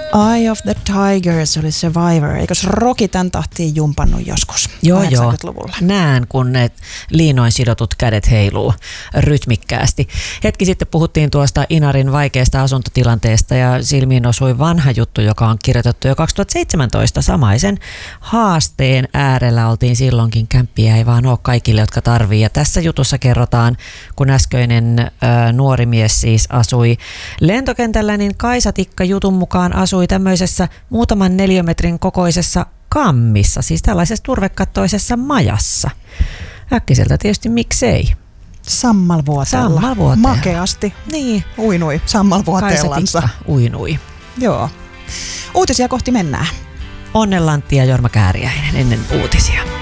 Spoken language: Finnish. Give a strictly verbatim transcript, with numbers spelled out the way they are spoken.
Eye of the Tiger, se oli Survivor. Eikös Rocky tän tahtiin jumpannut joskus joo, kahdeksankymmentäluvulla? Joo, näen kun ne liinoin sidotut kädet heiluu rytmikkäästi. Hetki sitten puhuttiin tuosta Inarin vaikeasta asuntotilanteesta ja silmiin osui vanha juttu, joka on kirjoitettu jo kaksituhattaseitsemäntoista. Samaisen haasteen äärellä oltiin silloinkin. Kämppiä ei vaan ole kaikille, jotka tarvii. Ja tässä jutussa kerrotaan, kun äskeinen ö, nuori mies siis asui lentokentällä, niin Kaisa Tikka jutun mukaan asui tämmöisessä muutaman neliömetrin kokoisessa kammissa, siis tällaisessa turvekattoisessa majassa. Äkkiseltä tietysti miksei. Sammalvuoteella. Sammalvuoteella. Makeasti. Niin. Uinui sammalvuoteellansa. Kaisa Tikka uinui. Joo. Uutisia kohti mennään. Onne Lantti ja Jorma Kääriäinen ennen uutisia.